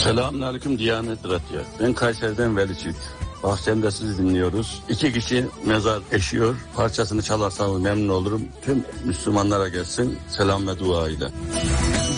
Selamünaleyküm Diyanet Radyo. Ben Kayseri'den Veli Çift. Bahçemde sizi dinliyoruz. 2 kişi mezar eşiyor. Parçasını çalarsanız memnun olurum. Tüm Müslümanlara gelsin. Selam ve dua ile.